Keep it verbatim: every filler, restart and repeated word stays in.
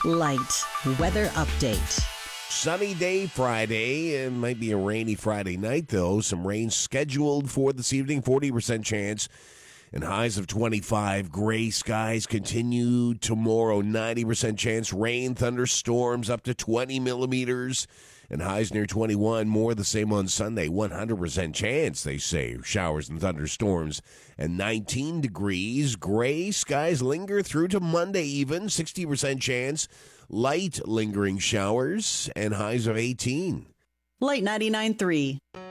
Light weather update. Sunny day Friday. It might be a rainy Friday night, though. Some rain scheduled for this evening, forty percent chance, and highs of twenty-five. Gray skies continue tomorrow, ninety percent chance. Rain, thunderstorms up to twenty millimeters, and highs near twenty-one. More the same on Sunday, one hundred percent chance, they say. Showers and thunderstorms, and nineteen degrees. Gray skies linger through to Monday even, sixty percent chance. Light lingering showers and highs of eighteen. Light ninety-nine point three.